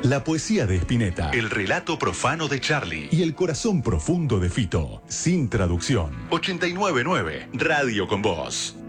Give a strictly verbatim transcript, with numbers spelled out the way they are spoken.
La poesía de Spinetta, el relato profano de Charlie y el corazón profundo de Fito, sin traducción. ochenta y nueve punto nueve, Radio con Vos.